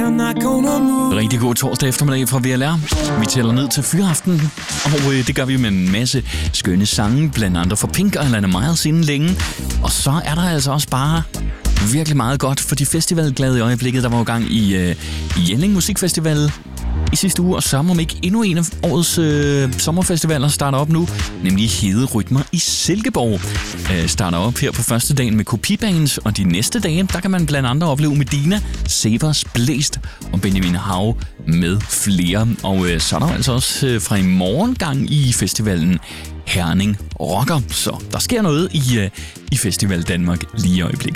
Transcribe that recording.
Rigtig god torsdag eftermiddag fra VLR. Vi tæller ned til Fyraften, og det gør vi med en masse skønne sange, blandt andre for Pink og Alana Miles inden længe. Og så er der altså også bare virkelig meget godt for de festivalglade i øjeblikket. Der var jo gang i Jelling Musikfestival i sidste uge, og så om ikke endnu en af årets sommerfestivaler starter op nu, nemlig Hede Rytmer i Silkeborg. Starter op her på første dagen med Kopibands, og de næste dage, der kan man blandt andre opleve Medina, Severs Blæst og Benjamin Hav med flere. Og så er der altså også fra i morgen gang i festivalen Herning Rocker, så der sker noget i Festival Danmark lige i øjeblikket.